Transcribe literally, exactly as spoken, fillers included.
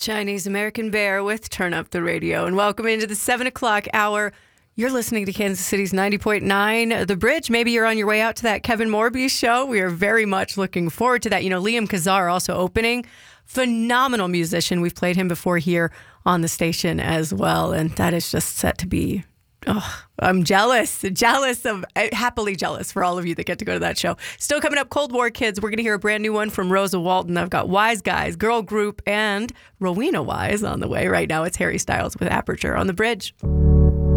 Chinese American Bear with Turn Up the Radio. And welcome into the seven o'clock hour. You're listening to Kansas City's ninety point nine The Bridge. Maybe you're on your way out to that Kevin Morby show. We are very much looking forward to that. You know, Liam Kazar also opening. Phenomenal musician. We've played him before here on the station as well. And that is just set to be... Oh, I'm jealous, jealous of, happily jealous for all of you that get to go to that show. Still coming up, Cold War Kids. We're going to hear a brand new one from Rosa Walton. I've got Wise Guys, Girl Group, and Rowena Wise on the way. Right now, it's Harry Styles with Aperture on The Bridge.